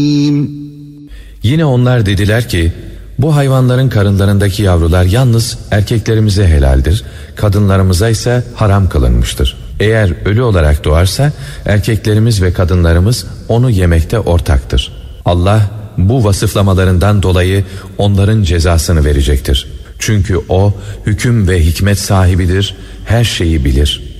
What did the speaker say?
Yine onlar dediler ki, bu hayvanların karınlarındaki yavrular yalnız erkeklerimize helaldir, kadınlarımıza ise haram kılınmıştır. Eğer ölü olarak doğarsa erkeklerimiz ve kadınlarımız onu yemekte ortaktır. Allah bu vasıflamalarından dolayı onların cezasını verecektir. Çünkü o hüküm ve hikmet sahibidir, her şeyi bilir.